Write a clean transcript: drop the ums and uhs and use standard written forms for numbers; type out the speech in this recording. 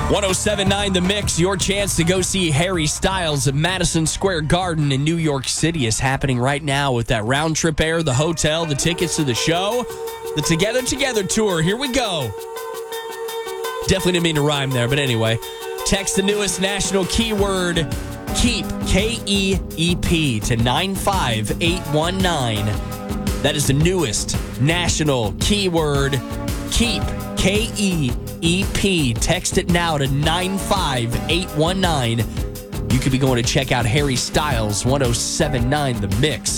1079 The Mix, your chance to go see Harry Styles at Madison Square Garden in New York City is happening right now with that round trip air, the hotel, the tickets to the show, the Together tour. Here we go. Definitely didn't mean to rhyme there, but anyway. Text the newest national keyword, KEEP, K-E-E-P, to 95819. That is the newest national keyword, KEEP, K-E-E-P. Text it now to 95819. You could be going to check out Harry Styles 1079 The Mix.